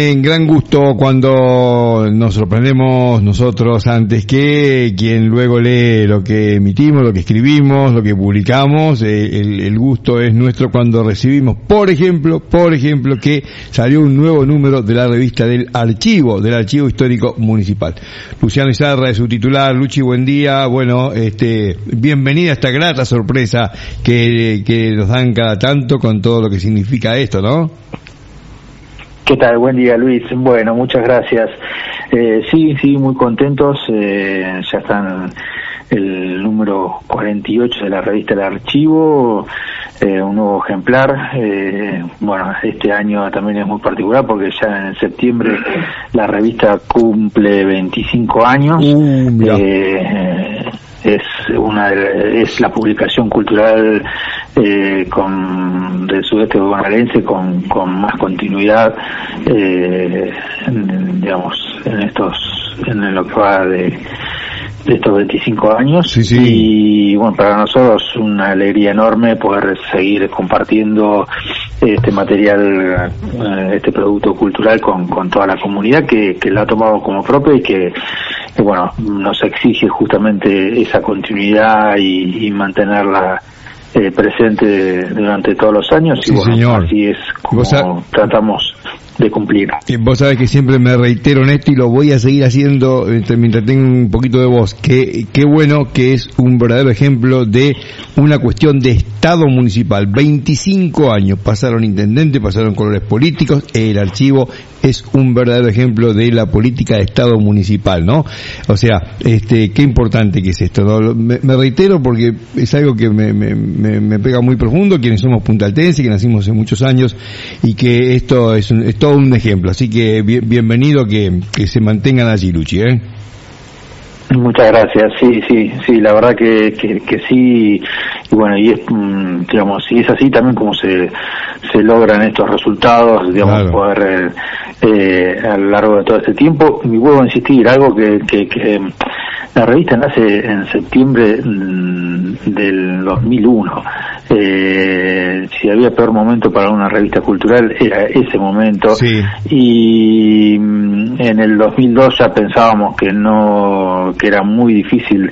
En gran gusto cuando nos sorprendemos nosotros antes que quien luego lee lo que emitimos, lo que escribimos, lo que publicamos. El gusto es nuestro cuando recibimos, por ejemplo, que salió un nuevo número de la revista del Archivo Histórico Municipal. Luciano Izarra es su titular. Luchi, buen día. Bueno, bienvenida a esta grata sorpresa que nos dan cada tanto con todo lo que significa esto, ¿no? ¿Qué tal? Buen día, Luis. Bueno, muchas gracias. Sí, muy contentos. Ya están el número 48 de la revista El Archivo, un nuevo ejemplar. Bueno, este año también es muy particular porque ya en septiembre la cumple 25 años. Es la publicación cultural del sudeste bonaerense con más continuidad, digamos, en lo que va de estos 25 años. Sí. Y bueno, para nosotros una alegría enorme poder seguir compartiendo este material, este producto cultural con toda la comunidad que lo ha tomado como propio y que bueno, nos exige justamente esa continuidad y mantenerla presente durante todos los años. Sí, y bueno, señor. Así es como tratamos de cumplir. Vos sabés que siempre me reitero en esto y lo voy a seguir haciendo mientras tengo un poquito de voz. Qué bueno que es un verdadero ejemplo de una cuestión de Estado municipal. 25 años pasaron intendentes, pasaron colores políticos. El archivo es un verdadero ejemplo de la política de Estado municipal, ¿no? O sea, qué importante que es esto, ¿no? Me reitero porque es algo que me pega muy profundo, quienes somos puntaltenses, que nacimos hace muchos años, y que esto es todo un ejemplo. Así que bienvenido que se mantengan allí, Luchi, ¿eh? Muchas gracias. Sí, la verdad que sí. Y bueno, y es, digamos, y es así también como se logran estos resultados, digamos, claro. Poder a lo largo de todo este tiempo. Y vuelvo a insistir, algo que la revista nace en septiembre del 2001. Si había peor momento para una revista cultural era ese momento. Sí. Y en el 2002 ya pensábamos que era muy difícil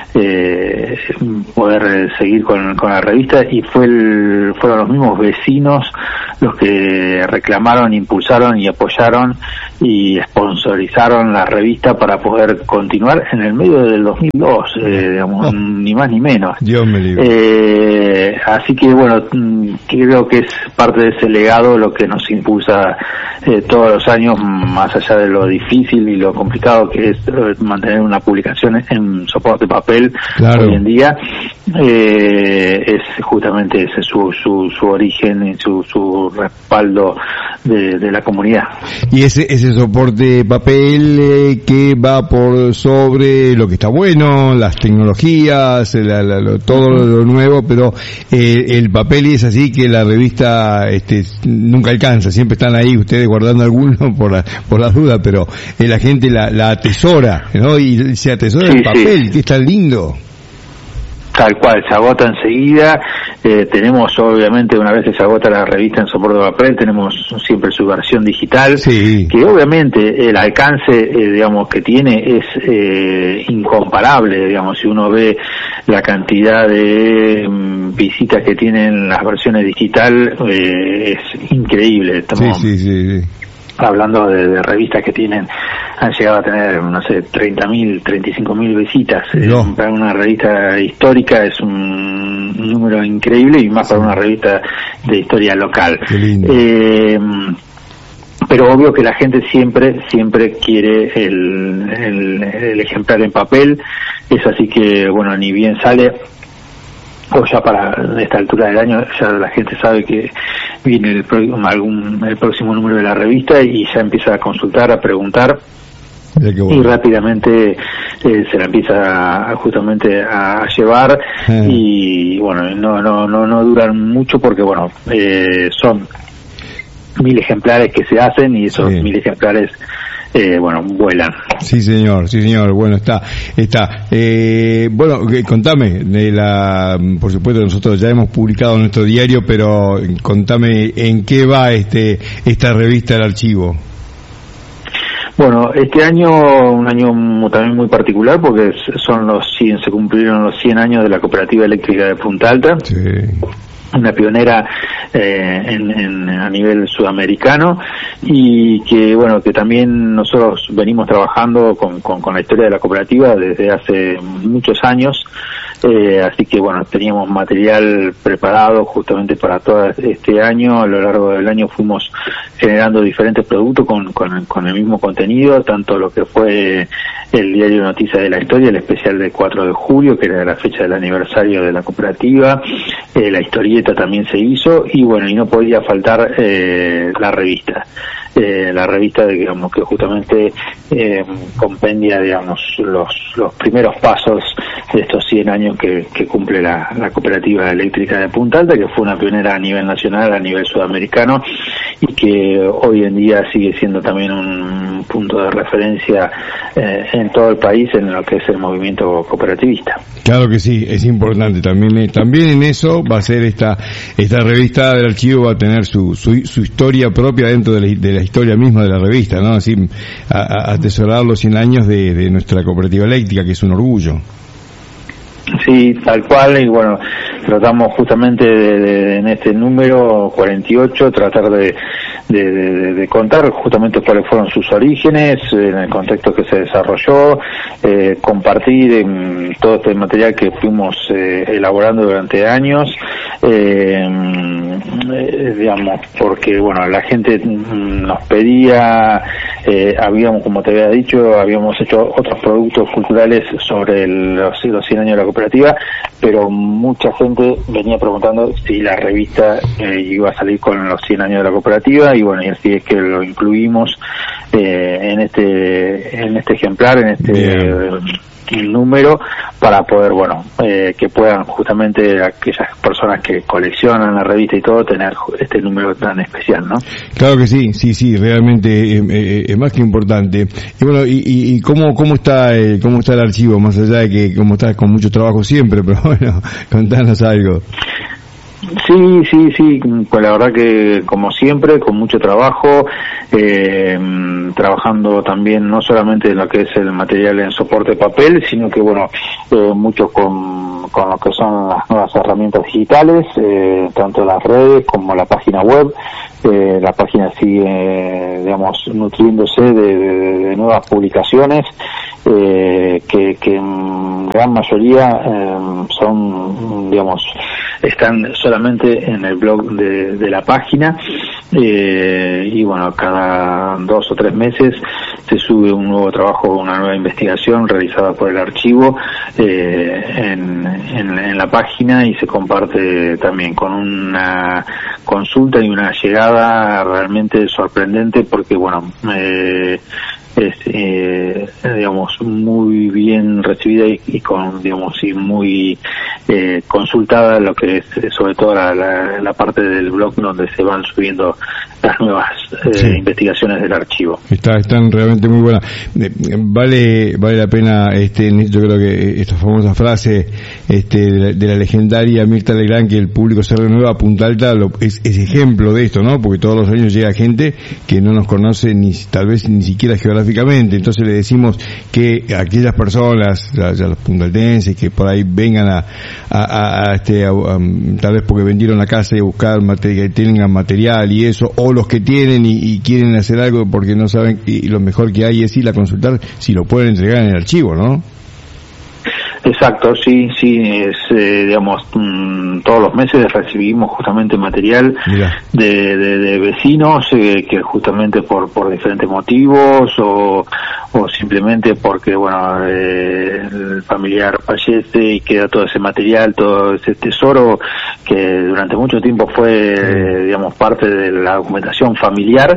poder seguir con la revista, y fueron los mismos vecinos los que reclamaron, impulsaron y apoyaron y sponsorizaron la revista para poder continuar en el medio del 2002, digamos, ni más ni menos. Dios me libre. Así que bueno, creo que es parte de ese legado lo que nos impulsa todos los años, más allá de lo difícil y lo complicado que es mantener una publicación en soporte papel. Claro. Hoy en día, es justamente ese su origen y su respaldo de la comunidad. Y ese soporte papel que va por sobre lo que está bueno, las tecnologías, todo lo nuevo, pero el papel es así que la revista nunca alcanza, siempre están ahí ustedes guardando alguno por las dudas, pero la gente la atesora, ¿no? Y se atesora el papel, que es tan lindo. Tal cual, se agota enseguida. Tenemos, obviamente, una vez que se agota la revista en soporte de papel, tenemos siempre su versión digital, que obviamente el alcance, digamos, que tiene es incomparable. Digamos, si uno ve la cantidad de visitas que tienen las versiones digital, es increíble. Estamos hablando de revistas que han llegado a tener, no sé, 30.000, 35.000 visitas. Para una revista histórica es un número increíble, y más para una revista de historia local. Qué lindo. Pero obvio que la gente siempre quiere el ejemplar en papel. Es así que, bueno, ni bien sale, o ya para esta altura del año, ya la gente sabe que viene el próximo número de la revista, y ya empieza a consultar, a preguntar, y rápidamente se la empieza justamente a llevar. Y bueno, no duran mucho porque bueno, son 1000 ejemplares que se hacen, y esos 1000 ejemplares vuelan. Sí, señor. Bueno, está. Bueno, contame por supuesto, nosotros ya hemos publicado en nuestro diario, pero contame en qué va esta revista El Archivo. Bueno, este año, un año también muy particular porque se cumplieron los 100 años de la Cooperativa Eléctrica de Punta Alta. Sí. Una pionera a nivel sudamericano, y que bueno, que también nosotros venimos trabajando con la historia de la cooperativa desde hace muchos años, así que bueno, teníamos material preparado justamente para todo este año. A lo largo del año fuimos generando diferentes productos con el mismo contenido, tanto lo que fue el diario de Noticias de la Historia, el especial del 4 de julio, que era la fecha del aniversario de la cooperativa, la historieta también se hizo, y bueno, y no podía faltar la revista. La revista, digamos, que justamente compendia, digamos, los primeros pasos de estos 100 años que cumple la Cooperativa Eléctrica de Punta Alta, que fue una pionera a nivel nacional, a nivel sudamericano, y que hoy en día sigue siendo también un punto de referencia en todo el país en lo que es el movimiento cooperativista. Claro que sí, es importante también en eso va a ser esta revista del archivo, va a tener su historia propia dentro de la historia misma de la revista, ¿no? Así atesorar los 100 años de nuestra cooperativa eléctrica, que es un orgullo. Sí, tal cual, y bueno, tratamos justamente en este número 48 tratar de contar justamente cuáles fueron sus orígenes, en el contexto que se desarrolló, compartir en todo este material que fuimos elaborando durante años, digamos, porque bueno, la gente nos pedía, como te había dicho, habíamos hecho otros productos culturales sobre los 100 años de la cooperativa, pero mucha gente venía preguntando si la revista iba a salir con los 100 años de la cooperativa, y bueno, y así es que lo incluimos en este ejemplar, en este número, para poder, bueno, que puedan justamente aquellas personas que coleccionan la revista y todo, tener este número tan especial, ¿no? Claro que sí, realmente es más que importante. Y bueno, y cómo está el archivo, más allá de que como está con mucho trabajo siempre, pero bueno, contanos algo. Sí, pues la verdad que como siempre, con mucho trabajo, trabajando también no solamente en lo que es el material en soporte papel, sino que bueno, mucho con lo que son las nuevas herramientas digitales, tanto las redes como la página web. La página sigue, digamos, nutriéndose de nuevas publicaciones, que en gran mayoría son, digamos, están solamente en el blog de la página, y bueno, cada 2 o 3 meses se sube un nuevo trabajo, una nueva investigación realizada por el archivo en la página, y se comparte también con una consulta y una llegada realmente sorprendente, porque bueno, es digamos muy bien recibida y con, digamos, y muy consultada, lo que es sobre todo la parte del blog donde se van subiendo las nuevas investigaciones del archivo. Están realmente muy buenas. Vale la pena, yo creo que esta famosa frase de la legendaria Mirta Legrand, que el público se renueva, Punta Alta es ejemplo de esto, ¿no? Porque todos los años llega gente que no nos conoce tal vez ni siquiera geográficamente, entonces le decimos que aquellas personas, los puntaltenses, que por ahí vengan tal vez porque vendieron la casa y buscar que tengan material y eso, o los que tienen y quieren hacer algo porque no saben, y lo mejor que hay es ir a consultar si lo pueden entregar en el archivo, ¿no? Exacto, sí, digamos, todos los meses recibimos justamente material de vecinos que justamente por diferentes motivos o simplemente porque, bueno, el familiar fallece y queda todo ese material, todo ese tesoro que durante mucho tiempo fue, digamos, parte de la documentación familiar.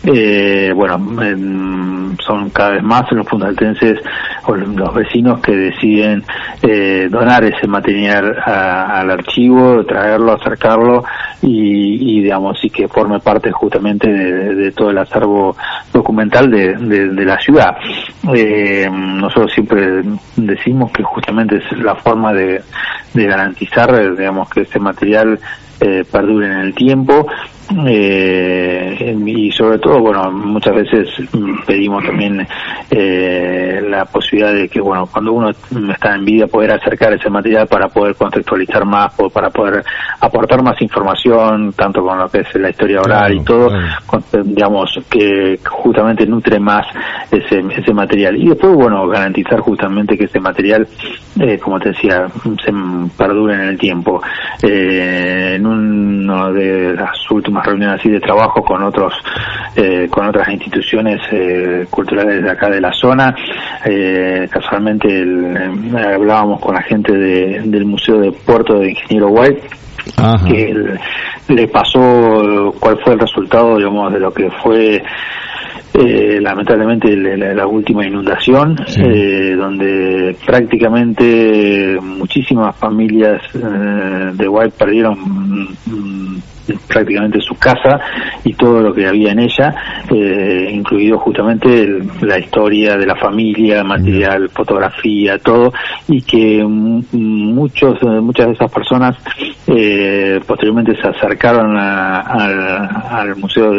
Son cada vez más los puntaltenses o los vecinos que deciden donar ese material al archivo, traerlo, acercarlo y digamos, y que forme parte justamente de todo el acervo documental de la ciudad. Nosotros siempre decimos que justamente es la forma de garantizar, digamos, que ese material perdure en el tiempo, y sobre todo, bueno, muchas veces pedimos también la posibilidad de que, bueno, cuando uno está en vida, poder acercar ese material para poder contextualizar más, para poder aportar más información, tanto con lo que es la historia oral y todo, digamos, que justamente nutre más ese material. Y después, bueno, garantizar justamente que ese material, como te decía, se perdure en el tiempo. En una de las últimas reuniones así de trabajo con otras instituciones culturales de acá de la zona, casualmente hablábamos con la gente del Museo de Puerto de Ingeniero White. Ajá. Que le pasó cuál fue el resultado, digamos, de lo que fue lamentablemente la última inundación, sí. Donde prácticamente muchísimas familias de White perdieron prácticamente su casa y todo lo que había en ella, incluido justamente la historia de la familia, material, fotografía, todo, y que muchas de esas personas posteriormente se acercaron al museo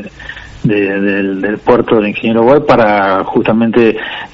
del puerto de Ingeniero White para justamente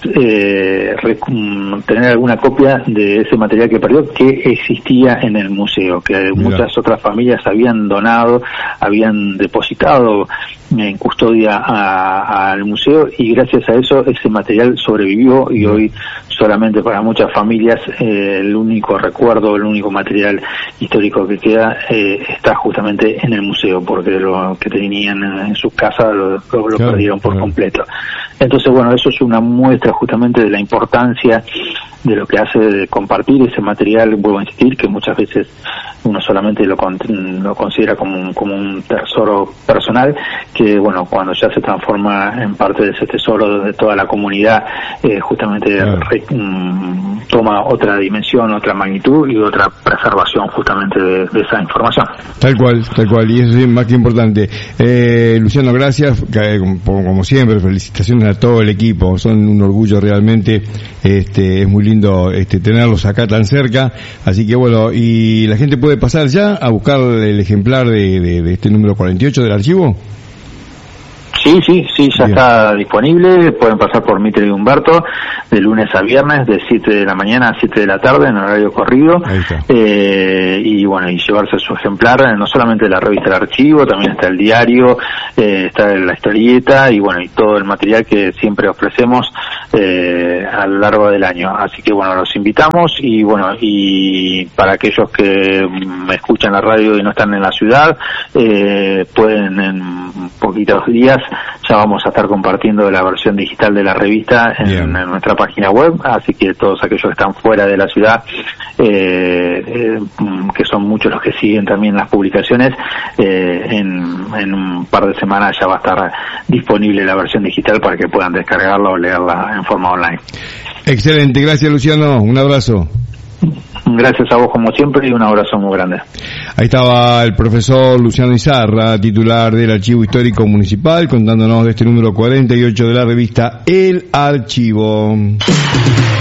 tener alguna copia de ese material que perdió, que existía en el museo, que muchas otras familias habían donado, habían depositado en custodia al museo, y gracias a eso ese material sobrevivió, y hoy solamente para muchas familias el único recuerdo, el único material histórico que queda está justamente en el museo, porque lo que tenían en sus casas lo perdieron por completo. Entonces, bueno, eso es una muestra justamente de la importancia de lo que hace de compartir ese material. Vuelvo a insistir que muchas veces uno solamente lo considera como un tesoro personal, que bueno, cuando ya se transforma en parte de ese tesoro de toda la comunidad, justamente toma otra dimensión, otra magnitud y otra preservación justamente de esa información. Tal cual, y eso es más que importante. Luciano, gracias, como siempre, felicitaciones a todo el equipo, son un orgullo realmente, es muy lindo tenerlos acá tan cerca, así que bueno, y la gente puede pasar ya a buscar el ejemplar de este número 48 del archivo. Sí, ya está disponible. Pueden pasar por Mitre y Humberto de lunes a viernes de 7 de la mañana a 7 de la tarde en horario corrido, y bueno, y llevarse su ejemplar, no solamente de la revista del archivo, también está el diario, está la historieta y bueno, y todo el material que siempre ofrecemos a lo largo del año. Así que bueno, los invitamos, y bueno, y para aquellos que me escuchan la radio y no están en la ciudad, pueden en poquitos días ya vamos a estar compartiendo la versión digital de la revista en nuestra página web, así que todos aquellos que están fuera de la ciudad, que son muchos los que siguen también las publicaciones, en un par de semanas ya va a estar disponible la versión digital para que puedan descargarla o leerla en forma online. Excelente, gracias Luciano, un abrazo. Gracias a vos como siempre y un abrazo muy grande. Ahí estaba el profesor Luciano Izarra, titular del Archivo Histórico Municipal, contándonos de este número 48 de la revista El Archivo.